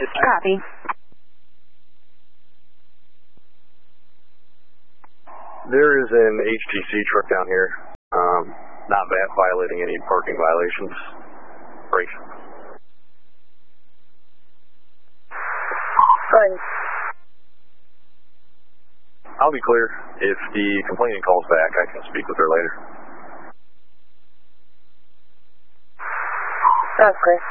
Copy. There is an HTC truck down here, not violating any parking violations. Break. Fine. I'll be clear. If the complainant calls back, I can speak with her later. Sounds clear.